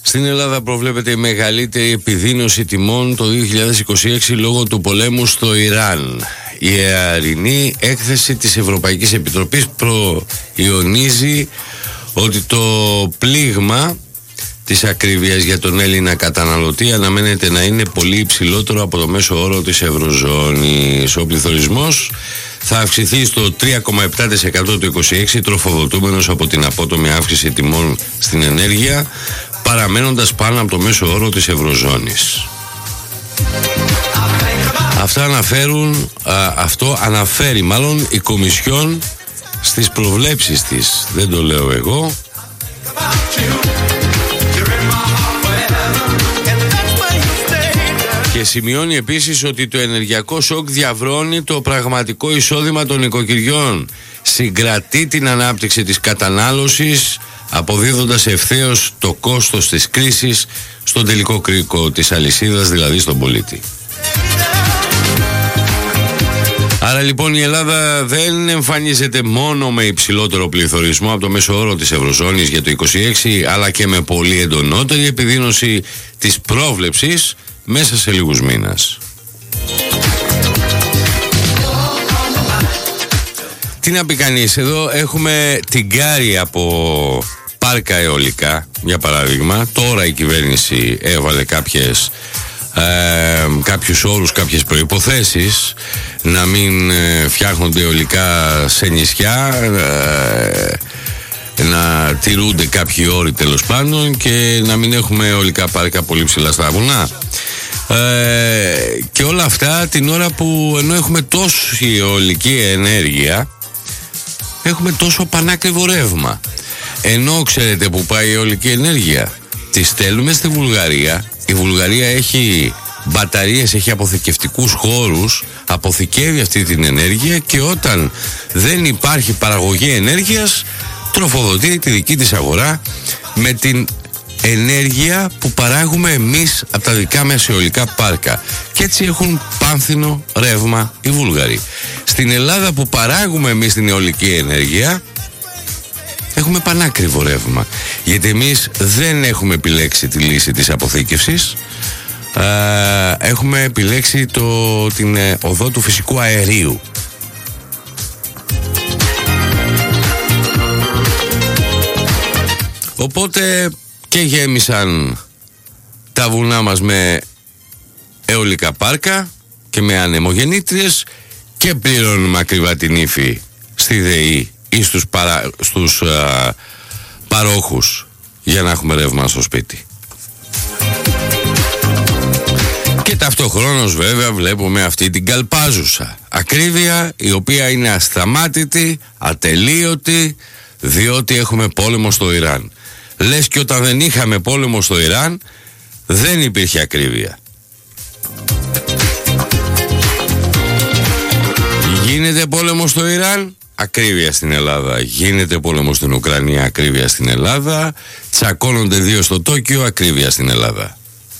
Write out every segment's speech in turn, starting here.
Στην Ελλάδα προβλέπεται η μεγαλύτερη επιδείνωση τιμών το 2026 λόγω του πολέμου στο Ιράν. Η εαρινή έκθεση της Ευρωπαϊκής Επιτροπής προϊονίζει ότι το πλήγμα της ακρίβειας για τον Έλληνα καταναλωτή αναμένεται να είναι πολύ υψηλότερο από το μέσο όρο της Ευρωζώνης. Ο πληθωρισμός θα αυξηθεί στο 3,7% το 2026, τροφοδοτούμενος από την απότομη αύξηση τιμών στην ενέργεια, παραμένοντας πάνω από το μέσο όρο της Ευρωζώνης. Αυτό αναφέρει μάλλον η Κομισιόν στις προβλέψεις της. Δεν το λέω εγώ. Και σημειώνει επίσης ότι το ενεργειακό σοκ διαβρώνει το πραγματικό εισόδημα των νοικοκυριών. Συγκρατεί την ανάπτυξη της κατανάλωσης, αποδίδοντας ευθέως το κόστος της κρίσης στον τελικό κρίκο της αλυσίδας, δηλαδή στον πολίτη. Άρα λοιπόν η Ελλάδα δεν εμφανίζεται μόνο με υψηλότερο πληθωρισμό από το μέσο όρο της Ευρωζώνης για το 2026, αλλά και με πολύ εντονότερη επιδείνωση της πρόβλεψης μέσα σε λίγους μήνες. Τι να πει κανείς, εδώ έχουμε την κάρη από πάρκα αιωλικά, για παράδειγμα. Τώρα η κυβέρνηση έβαλε κάποιους όρους, κάποιες προϋποθέσεις, να μην φτιάχνονται αιωλικά σε νησιά, να τηρούνται κάποιοι όροι τέλος πάντων και να μην έχουμε αιωλικά πάρκα πολύ ψηλά στα βουνά. Και όλα αυτά την ώρα που ενώ έχουμε τόση αιωλική ενέργεια, έχουμε τόσο πανάκριβο ρεύμα. Ενώ ξέρετε που πάει η αιωλική ενέργεια? Τη στέλνουμε στη Βουλγαρία. Η Βουλγαρία έχει μπαταρίες, έχει αποθηκευτικούς χώρους, αποθηκεύει αυτή την ενέργεια και όταν δεν υπάρχει παραγωγή ενέργειας, τροφοδοτεί τη δική της αγορά με την ενέργεια που παράγουμε εμείς από τα δικά μας αιωλικά πάρκα. Και έτσι έχουν πάνθινο ρεύμα οι Βούλγαροι. Στην Ελλάδα που παράγουμε εμείς την αιωλική ενέργεια, έχουμε πανάκριβο ρεύμα. Γιατί εμείς δεν έχουμε επιλέξει τη λύση της αποθήκευσης, έχουμε επιλέξει την οδό του φυσικού αερίου. Οπότε και γέμισαν τα βουνά μας με αιωλικά πάρκα και με ανεμογεννήτριες και πληρώνουμε ακριβά την ύφη στη ΔΕΗ ή στους παρόχους για να έχουμε ρεύμα στο σπίτι. Και ταυτοχρόνως βέβαια βλέπουμε αυτή την καλπάζουσα ακρίβεια, η οποία είναι ασταμάτητη, ατελείωτη, διότι έχουμε πόλεμο στο Ιράν. Λες και όταν δεν είχαμε πόλεμο στο Ιράν δεν υπήρχε ακρίβεια. Γίνεται πόλεμο στο Ιράν, ακρίβεια στην Ελλάδα. Γίνεται πόλεμο στην Ουκρανία, ακρίβεια στην Ελλάδα. Τσακώνονται δύο στο Τόκιο, ακρίβεια στην Ελλάδα.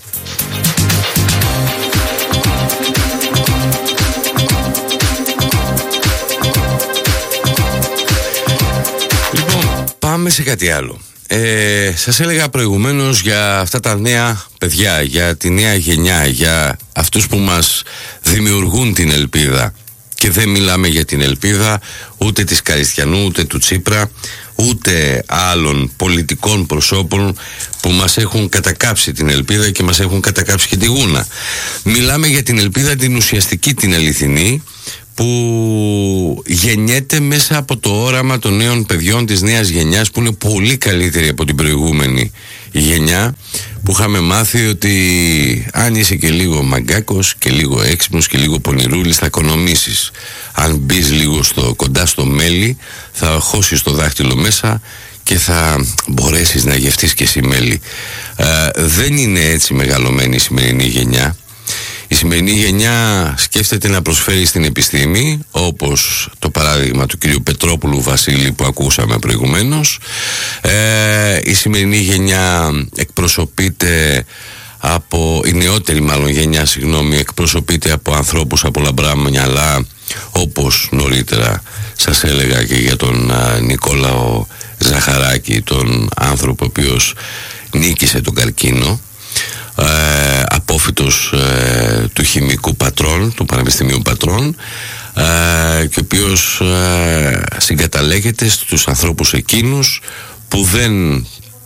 Λοιπόν, πάμε σε κάτι άλλο. Σας έλεγα προηγουμένως για αυτά τα νέα παιδιά, για τη νέα γενιά, για αυτούς που μας δημιουργούν την ελπίδα. Και δεν μιλάμε για την ελπίδα ούτε της Καριστιανού, ούτε του Τσίπρα, ούτε άλλων πολιτικών προσώπων που μας έχουν κατακάψει την ελπίδα και μας έχουν κατακάψει και τη γούνα. Μιλάμε για την ελπίδα την ουσιαστική, την αληθινή, που γεννιέται μέσα από το όραμα των νέων παιδιών της νέας γενιάς, που είναι πολύ καλύτερη από την προηγούμενη γενιά, που είχαμε μάθει ότι αν είσαι και λίγο μαγκάκος και λίγο έξυπνος και λίγο πονηρούλης θα οικονομήσεις. Αν μπεις λίγο κοντά στο μέλι θα χώσεις το δάχτυλο μέσα και θα μπορέσεις να γευτείς και εσύ μέλι. Δεν είναι έτσι μεγαλωμένη η σημερινή γενιά. Η σημερινή γενιά σκέφτεται να προσφέρει στην επιστήμη, όπως το παράδειγμα του κυρίου Πετρόπουλου Βασίλη που ακούσαμε προηγουμένως. Η σημερινή γενιά εκπροσωπείται από, η νεότερη μάλλον γενιά, εκπροσωπείται από ανθρώπους από λαμπρά μυαλά, όπως νωρίτερα σας έλεγα και για τον Νικόλαο Ζαχαράκη, τον άνθρωπο ο οποίος νίκησε τον καρκίνο, απόφοιτος του χημικού Πατρών, του Πανεπιστημίου Πατρών, και ο οποίος συγκαταλέγεται στους ανθρώπους εκείνους που δεν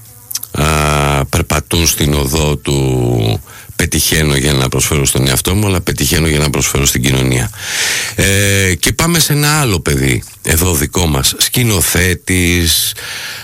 περπατούν στην οδό του πετυχαίνω για να προσφέρω στον εαυτό μου, αλλά πετυχαίνω για να προσφέρω στην κοινωνία. Και πάμε σε ένα άλλο παιδί εδώ δικό μας, σκηνοθέτης,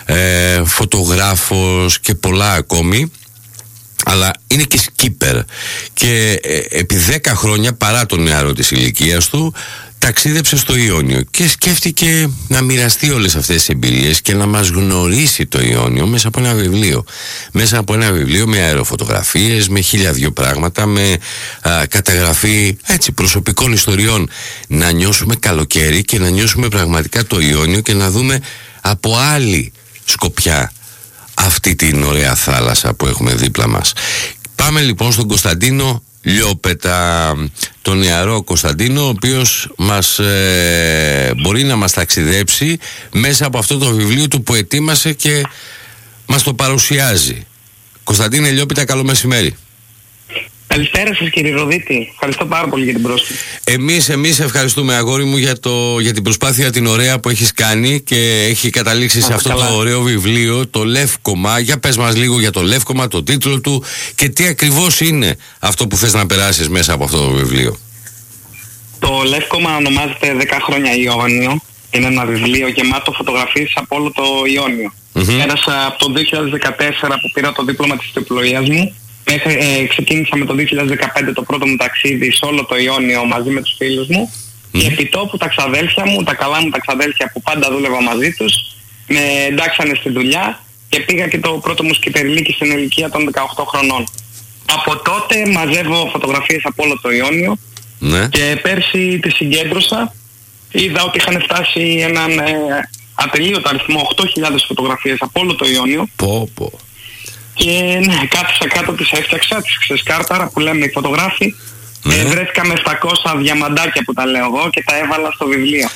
φωτογράφος και πολλά ακόμη, αλλά είναι και σκίπερ και επί 10 χρόνια, παρά τον νεαρό της ηλικίας του, ταξίδεψε στο Ιόνιο και σκέφτηκε να μοιραστεί όλες αυτές τις εμπειρίες και να μας γνωρίσει το Ιόνιο μέσα από ένα βιβλίο. Μέσα από ένα βιβλίο με αεροφωτογραφίες, με 1002 πράγματα, με καταγραφή έτσι προσωπικών ιστοριών. Να νιώσουμε καλοκαίρι και να νιώσουμε πραγματικά το Ιόνιο και να δούμε από άλλη σκοπιά αυτή την ωραία θάλασσα που έχουμε δίπλα μας. Πάμε λοιπόν στον Κωνσταντίνο Λιόπετα, τον νεαρό Κωνσταντίνο, ο οποίος μπορεί να μας ταξιδέψει μέσα από αυτό το βιβλίο του που ετοίμασε και μας το παρουσιάζει. Κωνσταντίνε Λιόπετα, καλό μεσημέρι. Καλησπέρα σας κύριε Ροδίτη. Ευχαριστώ πάρα πολύ για την πρόσκληση. Εμείς ευχαριστούμε, αγόρι μου, για την προσπάθεια την ωραία που έχεις κάνει και έχει καταλήξει σε αυτό το ωραίο βιβλίο, το Λεύκομα. Για πες μας λίγο για το Λεύκομα, το τίτλο του και τι ακριβώς είναι αυτό που θες να περάσεις μέσα από αυτό το βιβλίο. Το Λεύκομα ονομάζεται 10 χρόνια Ιόνιο. Είναι ένα βιβλίο γεμάτο φωτογραφίες από όλο το Ιόνιο. Πέρασα από το 2014 που πήρα το δίπλωμα της τυπολογίας μου. Ξεκίνησα με το 2015 το πρώτο μου ταξίδι σε όλο το Ιόνιο μαζί με τους φίλους μου και επί τόπου τα ξαδέλφια μου, τα καλά μου τα ξαδέλφια που πάντα δούλευα μαζί τους, με εντάξανε στη δουλειά και πήγα και το πρώτο μου σκυτεριλίκι στην ηλικία των 18 χρονών. Από τότε μαζεύω φωτογραφίες από όλο το Ιόνιο και πέρσι τη συγκέντρωσα. Είδα ότι είχαν φτάσει έναν ατελείωτο αριθμό, 8.000 φωτογραφίες από όλο το Ιόνιο. Και ναι, κάθισα κάτω, τις έφτιαξα, τις ξεσκάρταρα που λέμε οι φωτογράφοι. Βρέθηκα με 700 διαμαντάκια που τα λέω εγώ και τα έβαλα στο βιβλίο.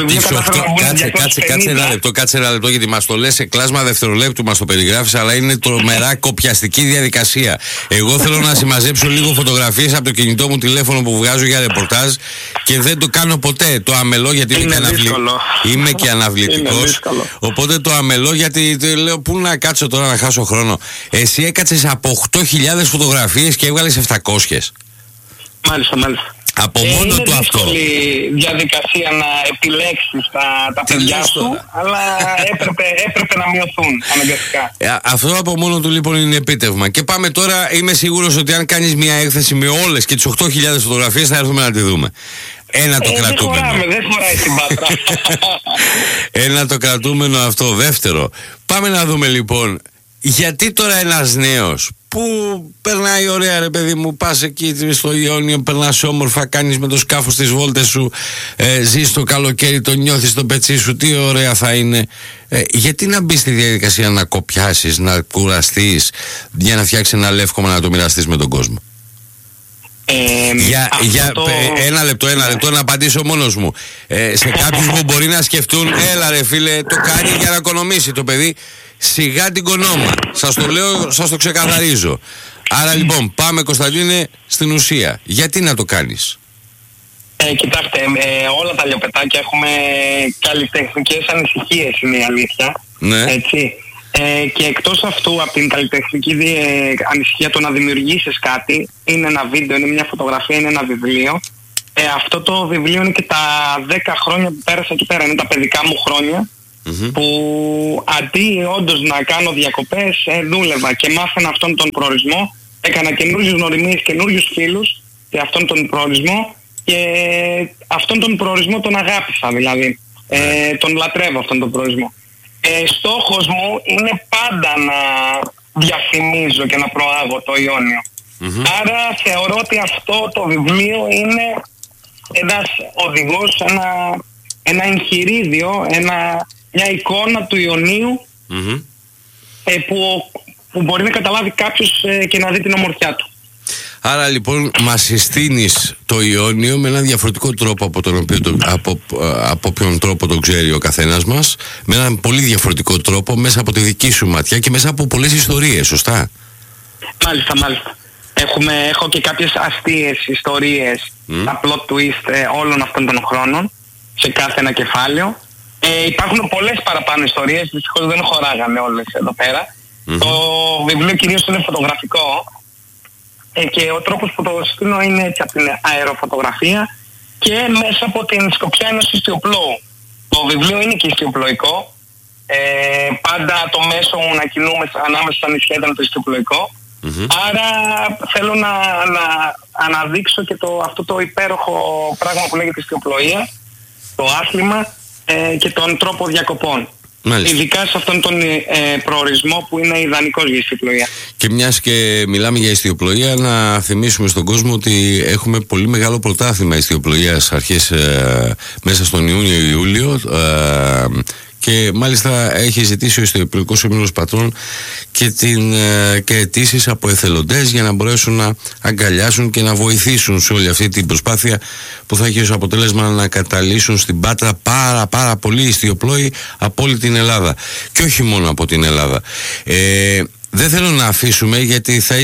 Κάτσε ένα λεπτό, γιατί μας το λες σε κλάσμα δευτερολέπτου, μας το περιγράφεις, αλλά είναι τρομερά κοπιαστική διαδικασία. Εγώ θέλω να συμμαζέψω λίγο φωτογραφίες από το κινητό μου τηλέφωνο που βγάζω για ρεπορτάζ και δεν το κάνω ποτέ. Το αμελώ γιατί είμαι και αναβλητικός. Οπότε το αμελώ γιατί λέω πού να κάτσω τώρα να χάσω χρόνο. Εσύ έκατσες από 8.000 φωτογραφίες και έβγαλες 700. Μάλιστα. Από μόνο του αυτό. Είναι δύσκολη διαδικασία να επιλέξεις τα παιδιά σου, αλλά έπρεπε να μειωθούν αναγκαστικά. Αυτό από μόνο του λοιπόν είναι επίτευγμα. Και πάμε τώρα, είμαι σίγουρος ότι αν κάνεις μια έκθεση με όλες και τις 8.000 φωτογραφίες θα έρθουμε να τη δούμε. Ένα το κρατούμενο. Δεν χωράει στην Πάτρα. Ένα το κρατούμενο αυτό. Δεύτερο, πάμε να δούμε λοιπόν, γιατί τώρα ένας νέος που περνάει ωραία, ρε παιδί μου, πας εκεί στο Ιόνιο, περνάς όμορφα, κάνεις με το σκάφος τις βόλτες σου, ζεις το καλοκαίρι, το νιώθεις το πετσί σου, τι ωραία θα είναι. Γιατί να μπεις στη διαδικασία να κοπιάσεις, να κουραστείς για να φτιάξεις ένα Λεύκομα να το μοιραστείς με τον κόσμο? Ένα λεπτό να απαντήσω μόνος μου. Σε κάποιους που μπορεί να σκεφτούν, έλα ρε φίλε, το κάνει για να οικονομήσει το παιδί. Σιγά την κονόμα. Σας το λέω, σας το ξεκαθαρίζω. Άρα λοιπόν, πάμε Κωνσταντίνε στην ουσία. Γιατί να το κάνεις? Κοιτάξτε, όλα τα λιοπετάκια έχουμε καλλιτεχνικές ανησυχίες, είναι η αλήθεια. Ναι. Έτσι. Και εκτός αυτού, από την καλλιτεχνική ανησυχία, το να δημιουργήσεις κάτι, είναι ένα βίντεο, είναι μια φωτογραφία, είναι ένα βιβλίο. Αυτό το βιβλίο είναι και τα 10 χρόνια που πέρασα εκεί πέρα, είναι τα παιδικά μου χρόνια. Που αντί όντως να κάνω διακοπές, δούλευα και μάθαινα αυτόν τον προορισμό. Έκανα καινούριους γνωριμίες, καινούριους φίλους σε αυτόν τον προορισμό και αυτόν τον προορισμό τον αγάπησα, δηλαδή. Τον λατρεύω αυτόν τον προορισμό. Στόχος μου είναι πάντα να διαφημίζω και να προάγω το Ιόνιο. Άρα θεωρώ ότι αυτό το βιβλίο είναι ένας οδηγός, ένα εγχειρίδιο, μια εικόνα του Ιωνίου που μπορεί να καταλάβει κάποιος και να δει την ομορφιά του. Άρα λοιπόν μας συστήνεις το Ιόνιο με έναν διαφορετικό τρόπο από τον οποίο από ποιον τρόπο το ξέρει ο καθένας μας, με έναν πολύ διαφορετικό τρόπο, μέσα από τη δική σου ματιά και μέσα από πολλές ιστορίες, σωστά? Μάλιστα. Έχω και κάποιες αστείες ιστορίες, τα plot twist όλων αυτών των χρόνων, σε κάθε ένα κεφάλαιο. Υπάρχουν πολλές παραπάνω ιστορίες, δυστυχώς δεν χωράγανε όλες εδώ πέρα. Το βιβλίο κυρίως είναι φωτογραφικό και ο τρόπος που το στείλω είναι έτσι από την αεροφωτογραφία και μέσα από την σκοπιά ενός ιστιοπλώου. Το βιβλίο είναι και ιστιοπλοϊκό. Πάντα το μέσο μου να κινούμε ανάμεσα στα νησιά ήταν το ιστιοπλοϊκό. Άρα θέλω να αναδείξω και αυτό το υπέροχο πράγμα που λέγεται ιστιοπλοεία, το άθλημα και τον τρόπο διακοπών. Μάλιστα. Ειδικά σε αυτόν τον προορισμό που είναι ιδανικός για ιστιοπλοεία. Και μιας και μιλάμε για ιστιοπλοεία, να θυμίσουμε στον κόσμο ότι έχουμε πολύ μεγάλο πρωτάθλημα ιστιοπλοείας αρχές μέσα στον Ιούνιο-Ιούλιο, και μάλιστα έχει ζητήσει ο Ιστιοπλοϊκός Σύμβουλος Πατρών και αιτήσεις από εθελοντές για να μπορέσουν να αγκαλιάσουν και να βοηθήσουν σε όλη αυτή την προσπάθεια που θα έχει ως αποτέλεσμα να καταλύσουν στην Πάτρα πάρα πολλοί ιστιοπλόοι από όλη την Ελλάδα και όχι μόνο από την Ελλάδα. Δεν θέλω να αφήσουμε, γιατί θα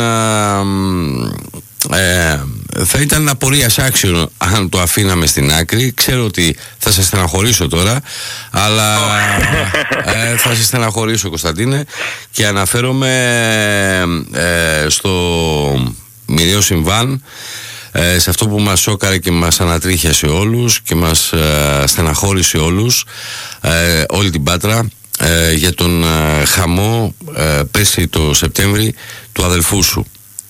ήταν απορίας άξιο αν το αφήναμε στην άκρη. Ξέρω ότι θα σε στεναχωρήσω τώρα, αλλά θα σε στεναχωρήσω, Κωνσταντίνε, και αναφέρομαι στο μοιραίο συμβάν, σε αυτό που μας σόκαρε και μας ανατρίχιασε όλους και μας στεναχώρησε όλους, όλη την Πάτρα, για τον χαμό πέρσι το Σεπτέμβρη του αδελφού σου.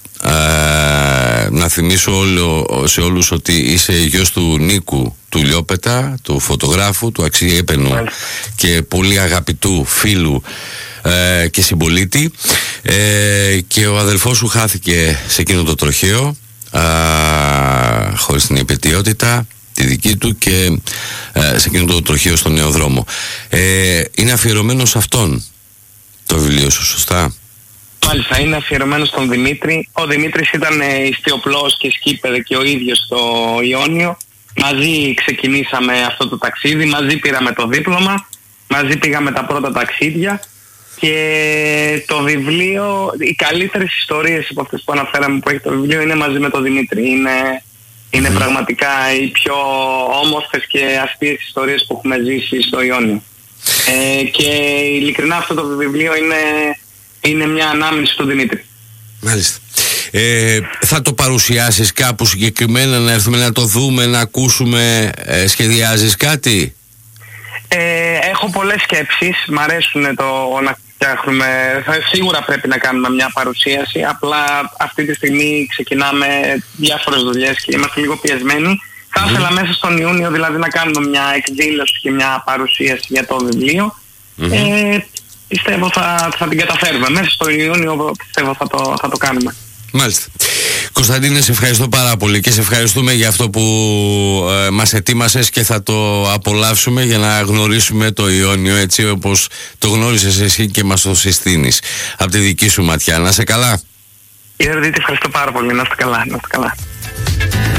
Να θυμίσω σε όλους ότι είσαι γιος του Νίκου του Λιόπετα, του φωτογράφου, του αξιέπαινου και πολύ αγαπητού φίλου και συμπολίτη, και ο αδελφός σου χάθηκε σε εκείνο το τροχαίο χωρίς την υπετιότητα τη δική του και σε εκείνο το τροχαίο στον Νεοδρόμο. Είναι αφιερωμένο σε αυτόν το βιβλίο σου, σωστά? Μάλιστα, είναι αφιερωμένο στον Δημήτρη. Ο Δημήτρης ήταν ιστιοπλώος και σκήπεδε και ο ίδιος στο Ιόνιο. Μαζί ξεκινήσαμε αυτό το ταξίδι, μαζί πήραμε το δίπλωμα, μαζί πήγαμε τα πρώτα ταξίδια και το βιβλίο, οι καλύτερες ιστορίες από αυτές που αναφέραμε που έχει το βιβλίο είναι μαζί με τον Δημήτρη. Είναι πραγματικά οι πιο όμορφες και αστείες ιστορίες που έχουμε ζήσει στο Ιόνιο. Και ειλικρινά αυτό το βιβλίο είναι μια ανάμνηση του Δημήτρη. Μάλιστα. Θα το παρουσιάσεις κάπου συγκεκριμένα, να έρθουμε να το δούμε, να ακούσουμε? Σχεδιάζεις κάτι? Έχω πολλές σκέψεις. Μ' αρέσουν να φτιάχνουμε. Σίγουρα πρέπει να κάνουμε μια παρουσίαση. Απλά αυτή τη στιγμή ξεκινάμε διάφορες δουλειές και είμαστε λίγο πιεσμένοι. Θα ήθελα μέσα στον Ιούνιο δηλαδή να κάνουμε μια εκδήλωση και μια παρουσίαση για το βιβλίο. Πιστεύω θα την καταφέρουμε. Μέσα στο Ιούνιο πιστεύω θα το κάνουμε. Μάλιστα. Κωνσταντίνε, σε ευχαριστώ πάρα πολύ και σε ευχαριστούμε για αυτό που μας ετοίμασες και θα το απολαύσουμε για να γνωρίσουμε το Ιόνιο έτσι όπως το γνώρισες εσύ και μας το συστήνεις από τη δική σου ματιά. Να είσαι καλά. Κύριε Ροδίτη, ευχαριστώ πάρα πολύ. Να είστε καλά.